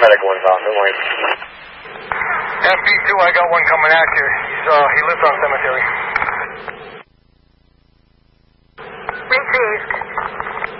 paramedic one's on, don't worry. FP2, I got one coming at you. He lives on Cemetery. Received.